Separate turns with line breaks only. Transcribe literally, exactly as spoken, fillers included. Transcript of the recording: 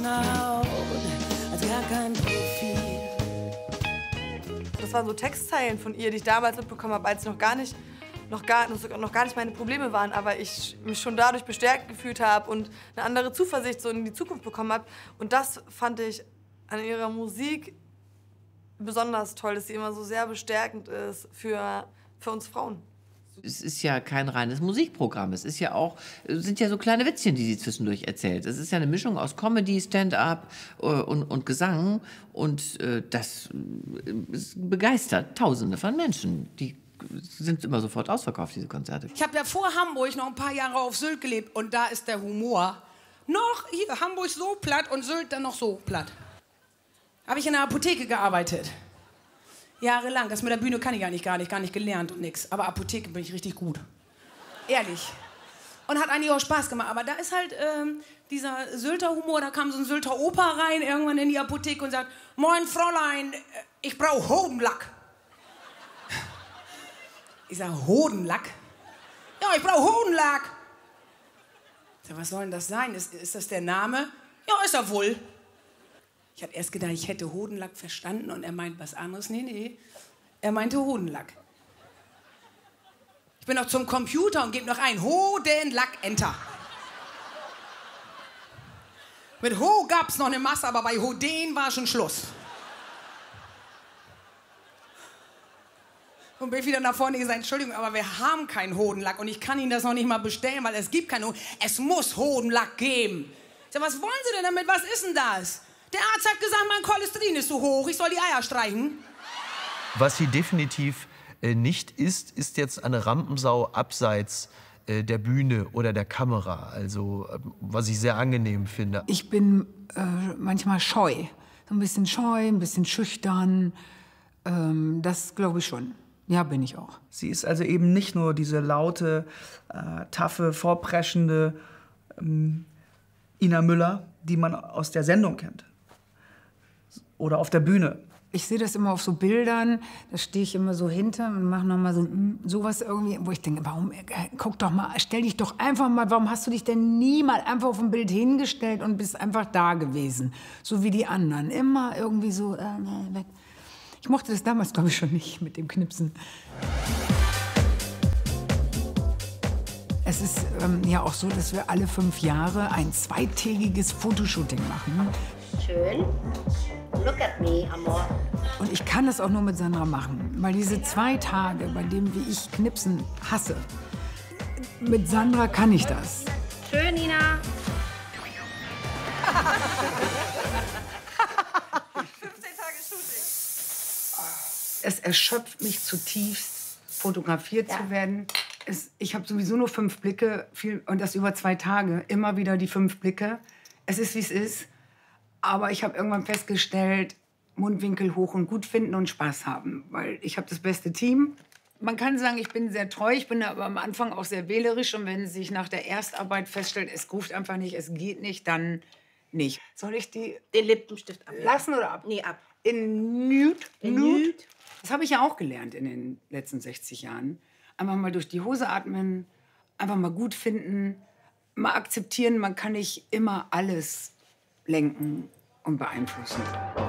meiner Haut als gar kein Profil.
Das waren so Textzeilen von ihr, die ich damals mitbekommen habe, als noch gar nicht, noch gar, noch gar nicht meine Probleme waren, aber ich mich schon dadurch bestärkt gefühlt habe und eine andere Zuversicht so in die Zukunft bekommen habe. Und das fand ich an ihrer Musik besonders toll, dass sie immer so sehr bestärkend ist für, für uns Frauen.
Es ist ja kein reines Musikprogramm. Es ist ja auch, sind ja so kleine Witzchen, die sie zwischendurch erzählt. Es ist ja eine Mischung aus Comedy, Stand-up äh, und, und Gesang. Und äh, das äh, begeistert Tausende von Menschen. Die sind immer sofort ausverkauft, diese Konzerte.
Ich habe ja vor Hamburg noch ein paar Jahre auf Sylt gelebt. Und da ist der Humor noch hier, Hamburg so platt und Sylt dann noch so platt. Habe ich in der Apotheke gearbeitet. Jahrelang. Das mit der Bühne kann ich gar nicht, gar nicht, gar nicht gelernt und nix. Aber Apotheke bin ich richtig gut. Ehrlich. Und hat eigentlich auch Spaß gemacht. Aber da ist halt ähm, dieser Sylter Humor, da kam so ein Sylter Opa rein, irgendwann in die Apotheke und sagt, Moin Fräulein, ich brauche Hodenlack. Ich sag, Hodenlack? Ja, ich brauche Hodenlack. Ich sag, was soll denn das sein? Ist, ist das der Name? Ja, ist er wohl. Ich hatte erst gedacht, ich hätte Hodenlack verstanden und er meint was anderes. Nee, nee, er meinte Hodenlack. Ich bin noch zum Computer und gebe noch ein Hodenlack, Enter. Mit Ho gab's noch eine Masse, aber bei Hoden war schon Schluss. Und bin wieder nach vorne gesagt, Entschuldigung, aber wir haben keinen Hodenlack und ich kann Ihnen das noch nicht mal bestellen, weil es gibt keinen Hodenlack. Es muss Hodenlack geben. Ich sag, was wollen Sie denn damit? Was ist denn das? Der Arzt hat gesagt, mein Cholesterin ist so hoch, ich soll die Eier streichen.
Was sie definitiv äh, nicht ist, ist jetzt eine Rampensau abseits äh, der Bühne oder der Kamera. Also, äh, was ich sehr angenehm finde.
Ich bin äh, manchmal scheu. So ein bisschen scheu, ein bisschen schüchtern. Ähm, das glaube ich schon. Ja, bin ich auch.
Sie ist also eben nicht nur diese laute, äh, taffe, vorpreschende ähm, Ina Müller, die man aus der Sendung kennt. Oder auf der Bühne.
Ich sehe das immer auf so Bildern, da stehe ich immer so hinter und mache noch mal so sowas irgendwie, wo ich denke, warum, guck doch mal, stell dich doch einfach mal, warum hast du dich denn nie mal einfach auf ein Bild hingestellt und bist einfach da gewesen, so wie die anderen, immer irgendwie so äh, weg. Ich mochte das damals, glaube ich, schon nicht mit dem Knipsen. Es ist ähm, ja auch so, dass wir alle fünf Jahre ein zweitägiges Fotoshooting machen.
Schön. Look at me, Amor.
Und ich kann das auch nur mit Sandra machen, weil diese zwei Tage, bei denen wie ich Knipsen hasse, mit Sandra kann ich das.
Schön, Nina.
fünfzehn Tage Shooting.
Es erschöpft mich zutiefst, fotografiert
Ja.
zu werden. Es, ich habe sowieso nur fünf Blicke viel, und das über zwei Tage. Immer wieder die fünf Blicke. Es ist, wie es ist. Aber ich habe irgendwann festgestellt, Mundwinkel hoch und gut finden und Spaß haben. Weil ich habe das beste Team. Man kann sagen, ich bin sehr treu, ich bin aber am Anfang auch sehr wählerisch. Und wenn sich nach der Erstarbeit feststellt, es ruft einfach nicht, es geht nicht, dann nicht. Soll ich die
Den Lippenstift ab.
lassen oder ab?
Nee, ab.
In Nude?
In Nude.
Das habe ich ja auch gelernt in den letzten sechzig Jahren. Einfach mal durch die Hose atmen, einfach mal gut finden, mal akzeptieren, man kann nicht immer alles lenken und beeinflussen.